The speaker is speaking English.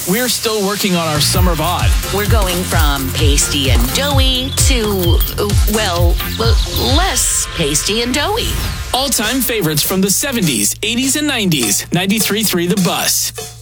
We're still working on our summer bod. We're going from pasty and doughy to, well, less pasty and doughy. All-time favorites from the 70s, 80s, and 90s. 93.3 The Bus.